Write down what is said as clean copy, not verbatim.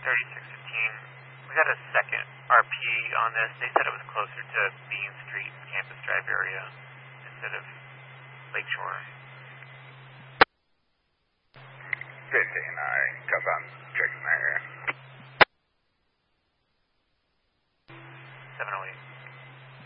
3615. We got a second RP on this. They said it was closer to Bean Street, Campus Drive area, instead of Lakeshore. 15, I comes on, checking that.